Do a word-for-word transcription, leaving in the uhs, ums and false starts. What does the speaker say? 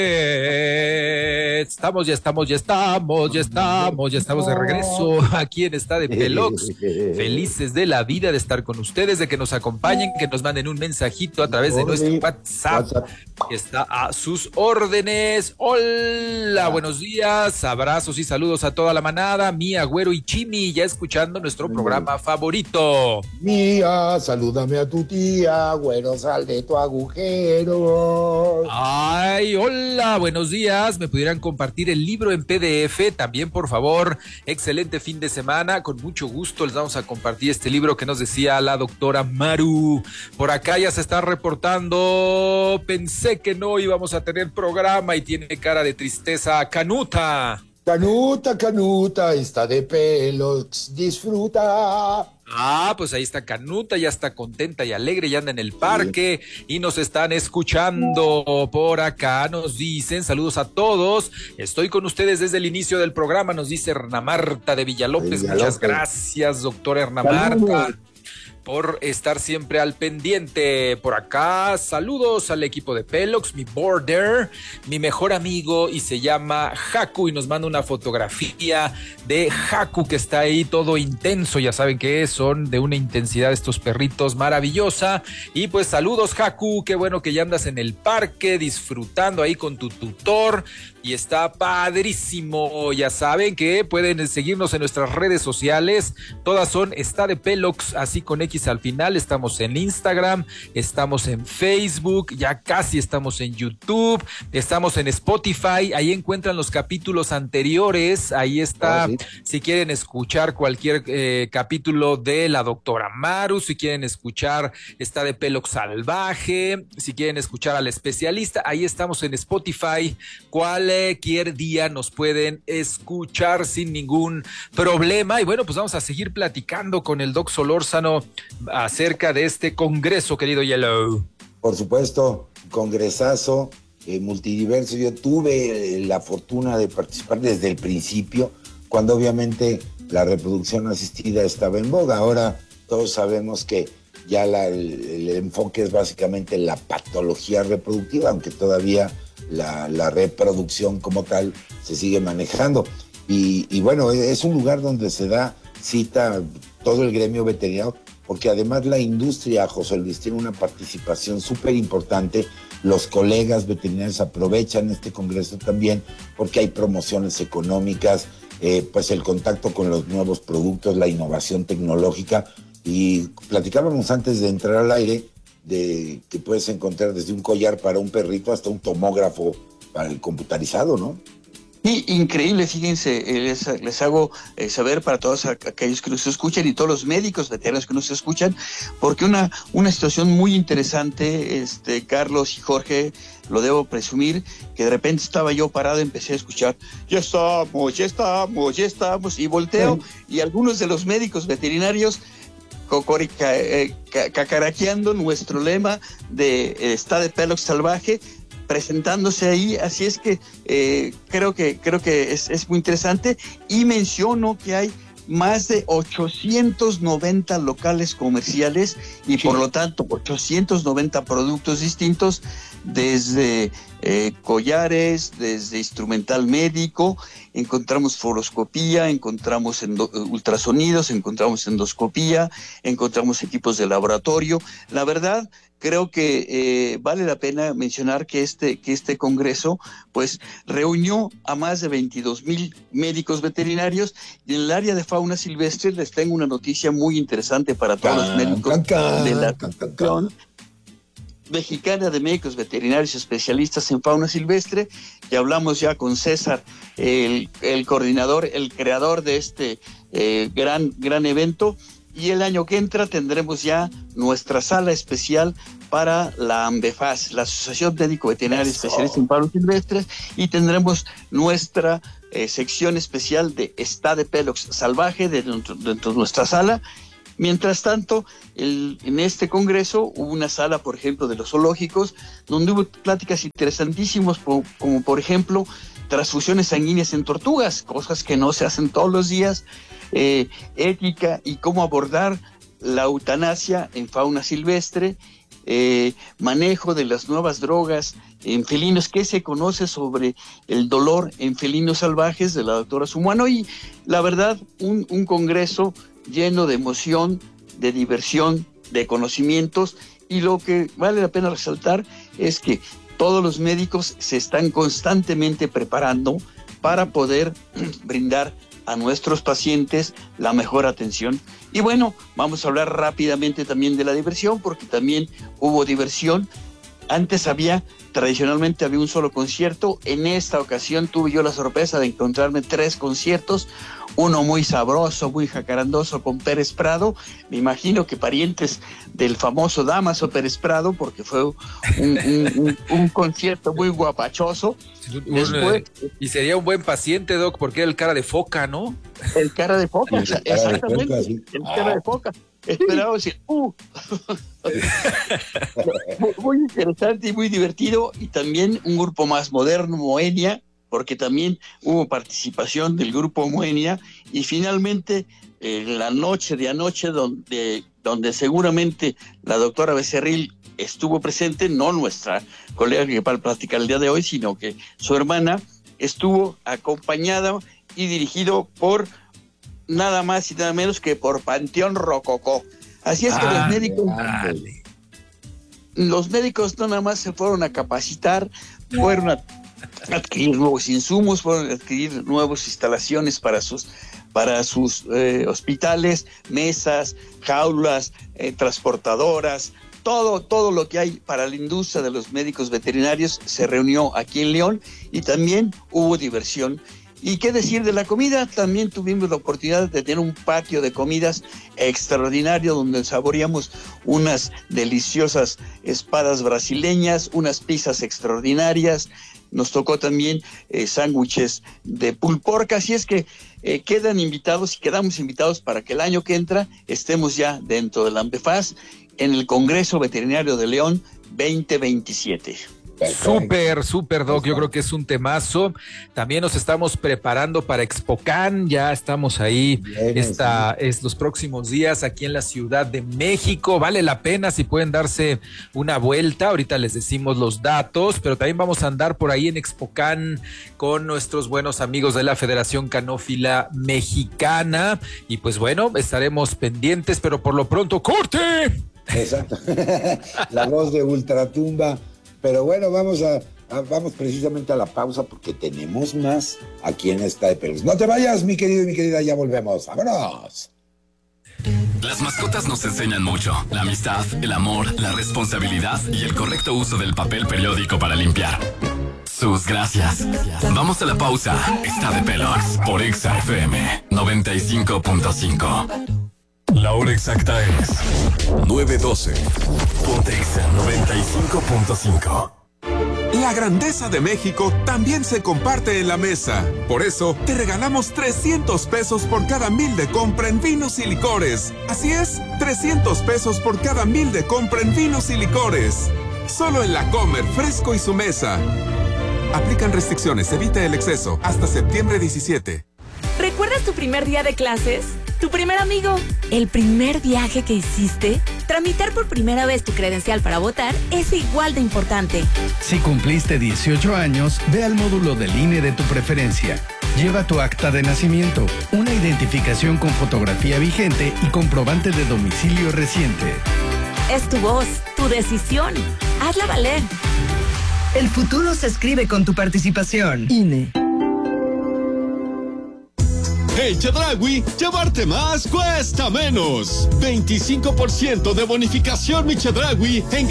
Estamos, ya estamos, ya estamos, ya estamos, ya estamos de regreso aquí en Está de Pelox. Felices de la vida de estar con ustedes, de que nos acompañen, que nos manden un mensajito a través de nuestro WhatsApp, que está a sus órdenes. Hola, buenos días, abrazos y saludos a toda la manada. Mía, Güero y Chimi, ya escuchando nuestro programa favorito. Mía, salúdame a tu tía, Güero, sal de tu agujero. Ay, hola, buenos días. ¿Me pudieran compartir el libro en P D F? También, por favor. Excelente fin de semana. Con mucho gusto les vamos a compartir este libro que nos decía la doctora Maru. Por acá ya se está reportando. Pensé que no íbamos a tener programa y tiene cara de tristeza. Canuta. Canuta, Canuta, está de Pelox, disfruta. Ah, pues ahí está Canuta, ya está contenta y alegre, ya anda en el parque y nos están escuchando. Por acá nos dicen, saludos a todos, estoy con ustedes desde el inicio del programa, nos dice Erna Marta de Villalópez. Villalópez. Muchas gracias, doctora Erna Marta, por estar siempre al pendiente. Por acá, saludos al equipo de Pelox, mi border, mi mejor amigo, y se llama Haku, y nos manda una fotografía de Haku que está ahí todo intenso, ya saben que son de una intensidad estos perritos maravillosa. Y pues saludos, Haku, qué bueno que ya andas en el parque disfrutando ahí con tu tutor, y está padrísimo. Ya saben que pueden seguirnos en nuestras redes sociales, todas son Está de Pelox, así con X al final. Estamos en Instagram, estamos en Facebook, ya casi estamos en YouTube, estamos en Spotify, ahí encuentran los capítulos anteriores, ahí está, oh, sí. Si quieren escuchar cualquier eh, capítulo de la doctora Maru, si quieren escuchar Está de Pelox Salvaje, si quieren escuchar al especialista, ahí estamos en Spotify. Cualquier día nos pueden escuchar sin ningún problema. Y bueno, pues vamos a seguir platicando con el Doc Solórzano acerca de este congreso, querido Yellow. Por supuesto, congresazo eh, multidiverso. Yo tuve eh, la fortuna de participar desde el principio, cuando obviamente la reproducción asistida estaba en boga. Ahora todos sabemos que ya la, el, el enfoque es básicamente la patología reproductiva, aunque todavía la, la reproducción como tal se sigue manejando. Y, y bueno, es un lugar donde se da cita todo el gremio veterinario, porque además la industria, José Luis, tiene una participación súper importante. Los colegas veterinarios aprovechan este congreso también porque hay promociones económicas, eh, pues el contacto con los nuevos productos, la innovación tecnológica. Y platicábamos antes de entrar al aire de que puedes encontrar desde un collar para un perrito hasta un tomógrafo para el computarizado, ¿no? Sí, increíble, fíjense, les, les hago eh, saber para todos aquellos que nos escuchan y todos los médicos veterinarios que nos escuchan, porque una, una situación muy interesante, este, Carlos y Jorge, lo debo presumir, que de repente estaba yo parado y empecé a escuchar, ya estamos, ya estamos, ya estamos, y volteo, sí. Y algunos de los médicos veterinarios cocorica, eh, cacaraqueando nuestro lema de eh, Está de Pelox Salvaje, presentándose ahí, así es que eh, creo que creo que es, es muy interesante, y menciono que hay más de ochocientos noventa locales comerciales y sí. Por lo tanto ochocientos noventa productos distintos, desde eh, collares, desde instrumental médico, encontramos fluoroscopía, encontramos endo- ultrasonidos, encontramos endoscopía, encontramos equipos de laboratorio. La verdad, creo que eh, vale la pena mencionar que este, que este congreso pues reunió a más de veintidós mil médicos veterinarios, y en el área de fauna silvestre les tengo una noticia muy interesante para todos can, los médicos can, can, de la Asociación Mexicana de Médicos Veterinarios Especialistas en Fauna Silvestre, que hablamos ya con César, el, el coordinador, el creador de este eh, gran, gran evento. Y el año que entra tendremos ya nuestra sala especial para la AMBEFAS, la Asociación Médico Veterinaria Especialista en Fauna Silvestre, y tendremos nuestra eh, sección especial de Está de Pelox Salvaje dentro, dentro de nuestra sala. Mientras tanto, el, en este congreso hubo una sala, por ejemplo, de los zoológicos, donde hubo pláticas interesantísimas, como, como por ejemplo, transfusiones sanguíneas en tortugas, cosas que no se hacen todos los días, eh, ética y cómo abordar la eutanasia en fauna silvestre, eh, manejo de las nuevas drogas en felinos, qué se conoce sobre el dolor en felinos salvajes de la doctora Sumuano, y la verdad, un, un congreso lleno de emoción, de diversión, de conocimientos, y lo que vale la pena resaltar es que todos los médicos se están constantemente preparando para poder brindar a nuestros pacientes la mejor atención. Y bueno, vamos a hablar rápidamente también de la diversión, porque también hubo diversión. Antes había, tradicionalmente había un solo concierto. En esta ocasión tuve yo la sorpresa de encontrarme tres conciertos, uno muy sabroso, muy jacarandoso con Pérez Prado. Me imagino que parientes del famoso Damaso Pérez Prado, porque fue un, un, un, un concierto muy guapachoso. Después, y sería un buen paciente, Doc, porque era el cara de foca, ¿no? El cara de foca, El cara de exactamente, foca, sí. el cara de foca. Esperaba decir, uh. muy, muy interesante y muy divertido, y también un grupo más moderno, Moenia, porque también hubo participación del grupo Moenia, y finalmente eh, la noche de anoche, donde, donde seguramente la doctora Becerril estuvo presente, no nuestra colega que va a platicar el día de hoy, sino que su hermana estuvo acompañada y dirigido por nada más y nada menos que por Panteón Rococó. Así es que ah, los médicos, dale. los médicos no nada más se fueron a capacitar, fueron a adquirir nuevos insumos, fueron a adquirir nuevas instalaciones para sus para sus eh, hospitales, mesas, jaulas, eh, transportadoras, todo, todo lo que hay para la industria de los médicos veterinarios se reunió aquí en León, y también hubo diversión. ¿Y qué decir de la comida? También tuvimos la oportunidad de tener un patio de comidas extraordinario donde saboreamos unas deliciosas espadas brasileñas, unas pizzas extraordinarias. Nos tocó también eh, sándwiches de pulporca, así es que eh, quedan invitados y quedamos invitados para que el año que entra estemos ya dentro del ANVEFAS en el Congreso Veterinario de León veinte veintisiete. Súper, súper, Doc, yo creo que es un temazo. También nos estamos preparando para Expocan, ya estamos ahí. Bien, esta sí. es los próximos días aquí en la Ciudad de México. Vale la pena si pueden darse una vuelta. Ahorita les decimos los datos, pero también vamos a andar por ahí en Expocan con nuestros buenos amigos de la Federación Canófila Mexicana. Y pues bueno, estaremos pendientes, pero por lo pronto, ¡corte! Exacto. La voz de Ultratumba. Pero bueno, vamos a, a vamos precisamente a la pausa porque tenemos más aquí en esta de Pelos. No te vayas, mi querido y mi querida, ya volvemos. ¡Vámonos! Las mascotas nos enseñan mucho. La amistad, el amor, la responsabilidad y el correcto uso del papel periódico para limpiar. Sus gracias. Vamos a la pausa. Está de Pelos por Exa F M noventa y cinco punto cinco. La hora exacta es nueve doce. Ponte Exa noventa y cinco punto cinco. La grandeza de México también se comparte en la mesa. Por eso, te regalamos trescientos pesos por cada mil de compra en vinos y licores. Así es, trescientos pesos por cada mil de compra en vinos y licores. Solo en La Comer, Fresco y Su Mesa. Aplican restricciones, evita el exceso. Hasta septiembre diecisiete. ¿Recuerdas tu primer día de clases? ¿Tu primer amigo? ¿El primer viaje que hiciste? Tramitar por primera vez tu credencial para votar es igual de importante. Si cumpliste dieciocho años, ve al módulo del I N E de tu preferencia. Lleva tu acta de nacimiento, una identificación con fotografía vigente y comprobante de domicilio reciente. Es tu voz, tu decisión. Hazla valer. El futuro se escribe con tu participación. I N E. En Chedraui, llevarte más cuesta menos. veinticinco por ciento de bonificación, mi Chedraui, en